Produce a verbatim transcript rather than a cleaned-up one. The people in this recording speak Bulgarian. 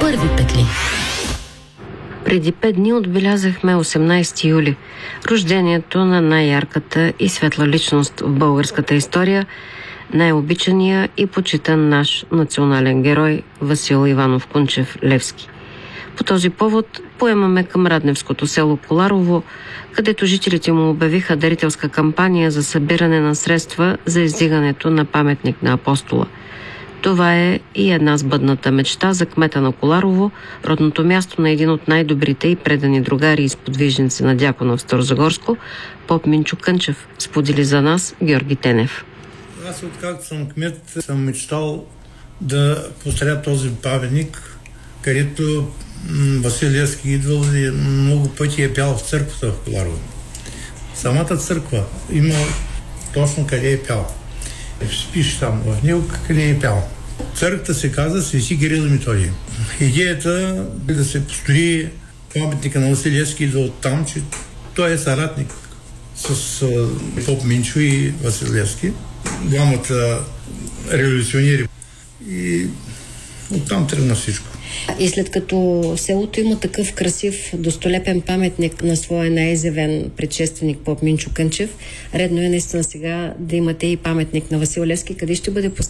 Първи петли. Преди пет дни отбелязахме осемнайсети юли, рождението на най-ярката и светла личност в българската история, най-обичания и почитан наш национален герой Васил Иванов Кунчев Левски. По този повод поемаме към Радневското село Коларово, където жителите му обявиха дарителска кампания за събиране на средства за издигането на паметник на апостола. Това е и една сбъдната мечта за кмета на Коларово, родното място на един от най-добрите и предани другари и сподвижници на Дякона в Старозагорско, поп Минчо Кънчев, сподели за нас Георги Тенев. Аз откакто съм кмет, съм мечтал да построя този паметник, където Васил Левски идвал и много пъти е пял в църквата в Коларово. Самата църква има точно къде е пял. Пише там в него къде е пял. Църквата се казва Свети Кирил и Методий. Идеята е да се построи паметника на Васил Левски идва от там, че той е съратник с поп Минчо и Васил Левски, двамата революционери. И оттам тръгна всичко. И след като селото има такъв красив, достолепен паметник на своя най-изявен предшественик поп Минчо Кънчев, редно е наистина сега да имате и паметник на Васил Левски. Къде ще бъде поставен?